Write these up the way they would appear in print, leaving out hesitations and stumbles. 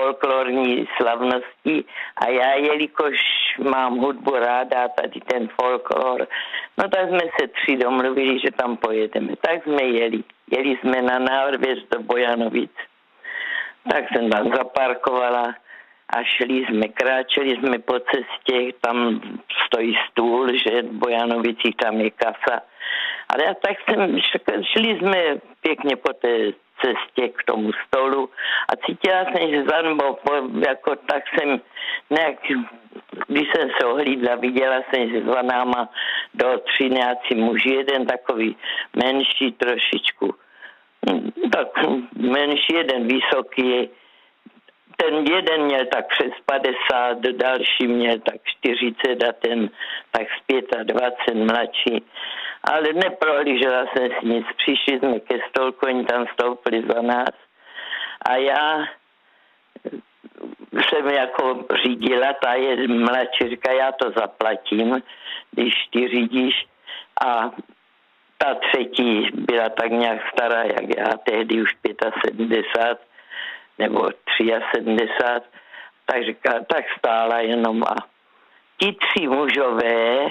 folklorní slavnosti a já, jelikož mám hudbu ráda, tady ten folklor, no tak jsme se 3 domluvili, že tam pojedeme. Tak jsme jeli. Jeli jsme na návrh do Bojanovic. Tak jsem tam zaparkovala a kráčeli jsme po cestě, tam stojí stůl, že v Bojanovicích tam je kasa. Ale tak šli jsme pěkně po té cestě k tomu stolu a cítila jsem, že jako tak jsem nějak, když jsem se ohlídla, viděla jsem, že za náma do 3 nějací muži, jeden takový menší trošičku, tak menší, jeden vysoký, ten jeden měl tak přes 50, další měl tak 40 a ten tak z 25 mladší. Ale neprohlížela jsem si nic. Přišli jsme ke stolku, oni tam stoupili za nás. A já jsem jako řídila, ta je mladší, říká, já to zaplatím, když ty řídíš. A ta třetí byla tak nějak stará, jak já, tehdy už 75 nebo 73, tak říká, tak stála jenom a ti 3 mužové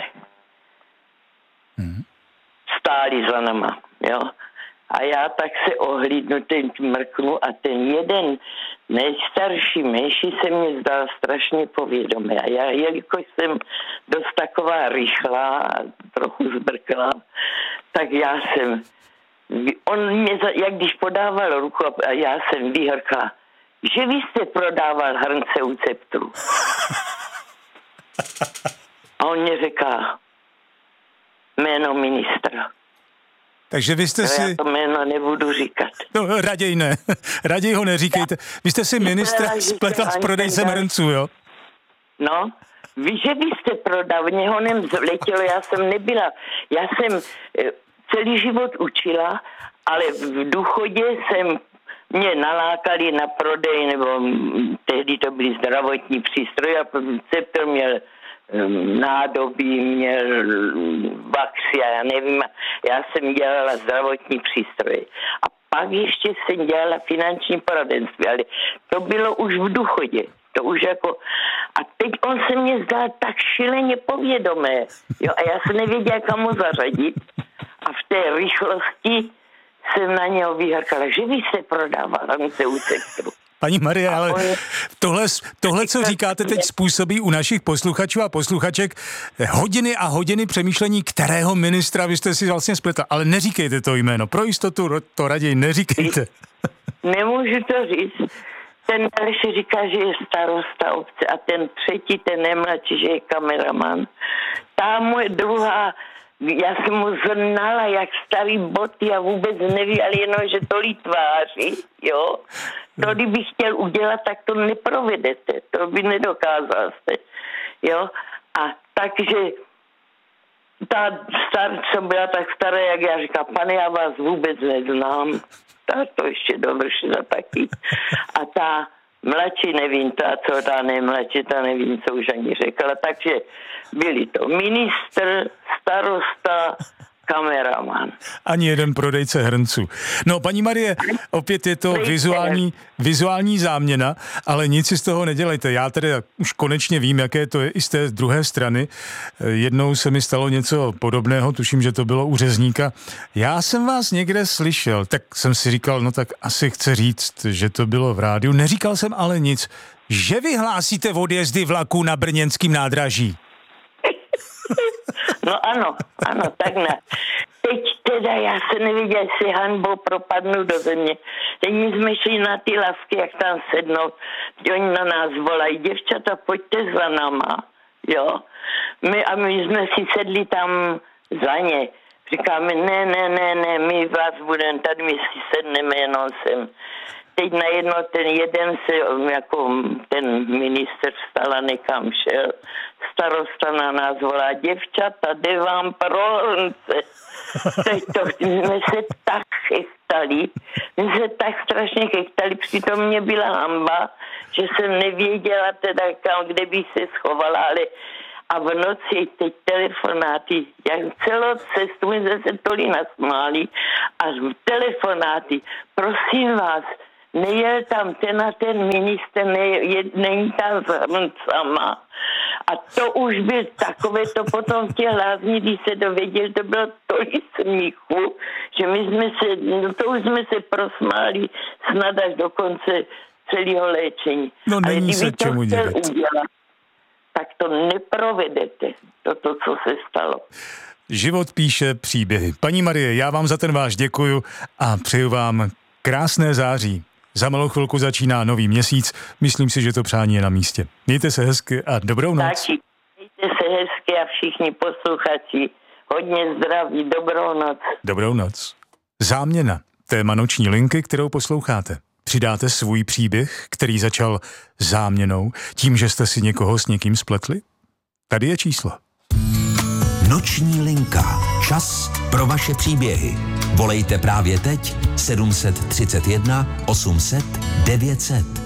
stáli za nama, jo. A já tak se ohlídnu, ten mrknu a ten jeden nejstarší menší se mi zdal strašně povědomý. A já, jelikož jsem dost taková rychlá a trochu zbrklá, tak já jsem, on mě, jak když podával ruku a já jsem vyhrkla, že vy jste prodával hrnce u Ceptru. A on mě říká, jméno ministra. Takže vy jste si... Já to jméno nebudu říkat. No, raději ne. Raději ho neříkejte. Vy jste si ministra spletla s prodejcem hrnců, jo? No, víš, že vy jste prodal, mě honem zletělo, já jsem nebyla. Já jsem celý život učila, ale v důchodě mě nalákali na prodej, nebo tehdy to byly zdravotní přístroje a Cepter měl nádobí, měl vaxy a já nevím, já jsem dělala zdravotní přístroje. A pak ještě jsem dělala finanční poradenství, ale to bylo už v důchodě. To už jako... A teď on se mě zdal tak šíleně povědomé. Jo, a já jsem nevěděla, kam ho zařadit. A v té rychlosti jsem na něho vyhrkala, že vy se prodávala u Ceptru. Paní Marie, ale tohle, co říkáte teď, způsobí u našich posluchačů a posluchaček hodiny a hodiny přemýšlení, kterého ministra vy jste si vlastně spletla. Ale neříkejte to jméno. Pro jistotu to raději neříkejte. Nemůžu to říct. Ten další říká, že je starosta obce a ten třetí, ten nejmladší, že je kameraman. Ta moje druhá, já jsem mu znala jak starý boty a vůbec neví, ale jenom, že to tváří, jo. To, kdyby chtěl udělat, tak to neprovedete. To by nedokázal jste, jo. A takže ta co byla tak stará, jak já říkám, pane, já vás vůbec neznám. Tak to ještě dovršila taky. A ta mladší nevím, ta nejmladší, ta nevím, co už ani řekla. Takže byli to ministr, starosta, kameraman. Ani jeden prodejce hrnců. No, paní Marie, opět je to vizuální záměna, ale nic si z toho nedělejte. Já tedy už konečně vím, jaké to je i z té druhé strany. Jednou se mi stalo něco podobného, tuším, že to bylo u řezníka. Já jsem vás někde slyšel, tak jsem si říkal, no tak asi chce říct, že to bylo v rádiu. Neříkal jsem ale nic. Že vyhlásíte odjezdy vlaků na brněnském nádraží? No ano, tak ne. Teď teda já se nevěděla, jestli hanbou propadnu do země. Teď my jsme šli na ty lavky, jak tam sednou. Oni na nás volají, děvčata, pojďte za náma, jo. My jsme si sedli tam za ně. Říkáme, ne, my vás budeme, tady my si sedneme jenom sem. Teď najednou ten jeden se, jako ten ministr vstal a někam šel. Starosta na nás volá, děvčata, jde vám pro hrnce. Teď jsme se tak chechtali, strašně chechtali, přitom mě byla hanba, že jsem nevěděla teda kam, kde bych se schovala, ale a v noci teď telefonáty, jak celou cestu my jsme se tolik nasmáli a telefonáty, prosím vás, nejel tam ten minister, není tam sama. A to už byl takové, to potom v těch lázní, když se dověděl, to bylo tolik smíchu, že to už jsme se prosmáli snad až do konce celého léčení. No není se čemu divit. Tak to neprovedete, toto, co se stalo. Život píše příběhy. Paní Marie, já vám za ten váš děkuju a přeju vám krásné září. Za malou chvilku začíná nový měsíc. Myslím si, že to přání je na místě. Mějte se hezky a dobrou noc. Taky. Mějte se hezky a všichni posluchači. Hodně zdraví. Dobrou noc. Dobrou noc. Záměna. Téma noční linky, kterou posloucháte. Přidáte svůj příběh, který začal záměnou, tím, že jste si někoho s někým spletli? Tady je číslo. Noční linka. Čas pro vaše příběhy. Volejte právě teď 731 800 900.